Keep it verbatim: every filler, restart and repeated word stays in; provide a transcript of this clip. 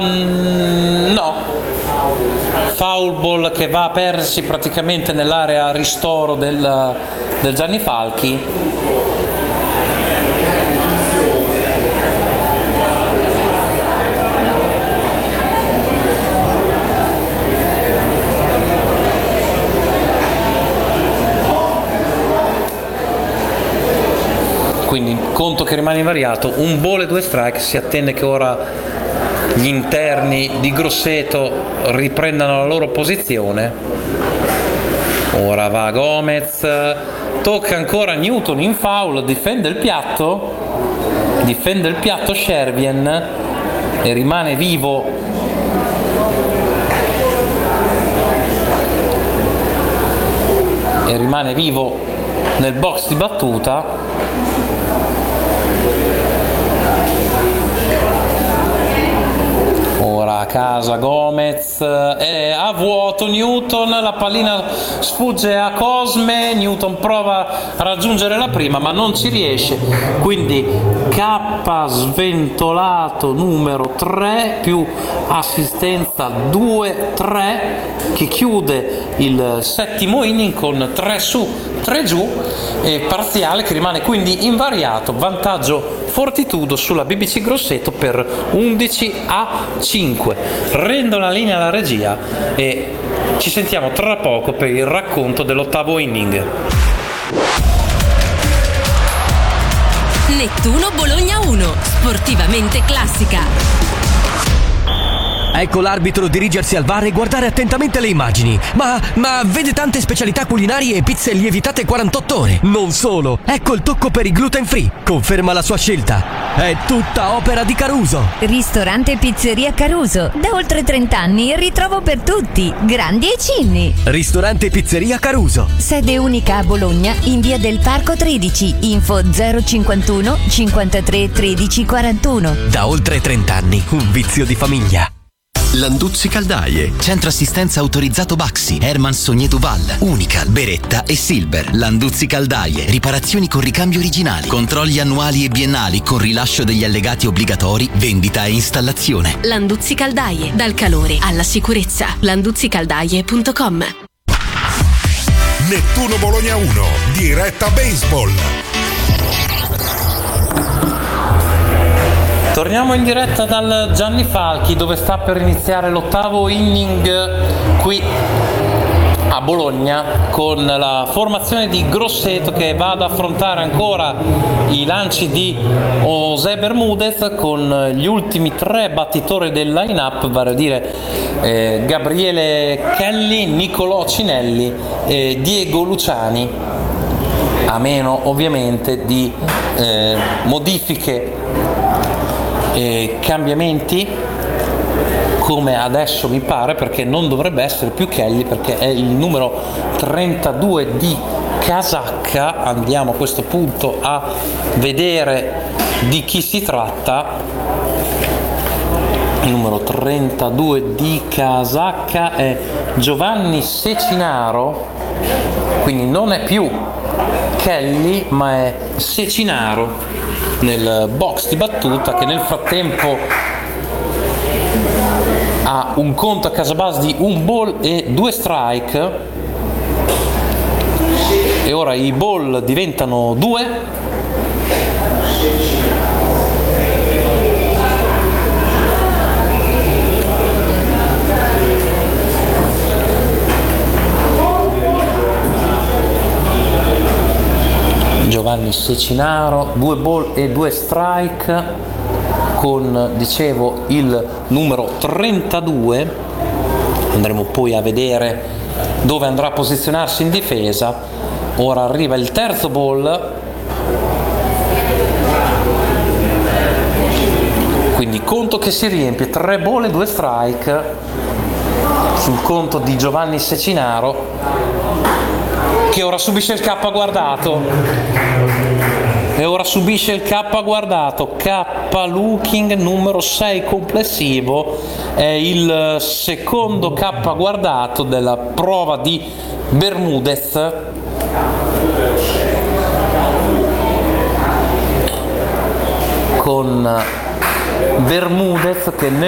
Mm, no, foul ball che va a perdersi praticamente nell'area ristoro del, del Gianni Falchi. Quindi conto che rimane invariato, un ball e due strike. Si attende che ora gli interni di Grosseto riprendano la loro posizione. Ora va Gomez, tocca ancora Newton in foul, difende il piatto, difende il piatto Shervien e rimane vivo e rimane vivo nel box di battuta. Ora a casa Gomez, è a vuoto Newton, la pallina sfugge a Cosme, Newton prova a raggiungere la prima ma non ci riesce, quindi K sventolato numero tre più assistenza due tre che chiude il settimo inning con tre su tre giù e parziale che rimane quindi invariato, vantaggio Fortitudo sulla B B C Grosseto per undici a cinque. Rendo la linea alla regia e ci sentiamo tra poco per il racconto dell'ottavo inning. Nettuno Bologna uno, sportivamente classica. Ecco l'arbitro dirigersi al V A R e guardare attentamente le immagini. Ma, ma vede tante specialità culinarie e pizze lievitate quarantotto ore. Non solo, ecco il tocco per i gluten free. Conferma la sua scelta. È tutta opera di Caruso. Ristorante e pizzeria Caruso. Da oltre trenta anni ritrovo per tutti, grandi e cinni. Ristorante e pizzeria Caruso. Sede unica a Bologna in via del Parco tredici. Info zero cinquantuno cinquantatré tredici quarantuno. Da oltre trenta anni, un vizio di famiglia. Landuzzi Caldaie, centro assistenza autorizzato Baxi, Herman Sogneto Val, Unical, Beretta e Silver. Landuzzi Caldaie, riparazioni con ricambio originali, controlli annuali e biennali con rilascio degli allegati obbligatori, vendita e installazione. Landuzzi Caldaie, dal calore alla sicurezza. landuzzi caldaie punto com. Nettuno Bologna uno, diretta baseball. Torniamo in diretta dal Gianni Falchi dove sta per iniziare l'ottavo inning qui a Bologna con la formazione di Grosseto che va ad affrontare ancora i lanci di José Bermudez con gli ultimi tre battitori del line-up, vale a dire eh, Gabriele Kelly, Nicolò Cinelli e Diego Luciani, a meno ovviamente di eh, modifiche e cambiamenti come adesso mi pare, perché non dovrebbe essere più Kelly perché è il numero trentadue di casacca. Andiamo a questo punto a vedere di chi si tratta. Il numero trentadue di casacca è Giovanni Secinaro, quindi non è più Kelly ma è Secinaro nel box di battuta, che nel frattempo ha un conto a casa base di un ball e due strike e ora i ball diventano due. Giovanni Secinaro, due ball e due strike con, dicevo, il numero trentadue. Andremo poi a vedere dove andrà a posizionarsi in difesa. Ora arriva il terzo ball, quindi conto che si riempie, tre ball e due strike sul conto di Giovanni Secinaro, che ora subisce il K guardato e ora subisce il K guardato. K looking numero sei complessivo, è il secondo K guardato della prova di Bermudez. Con Bermudez che nel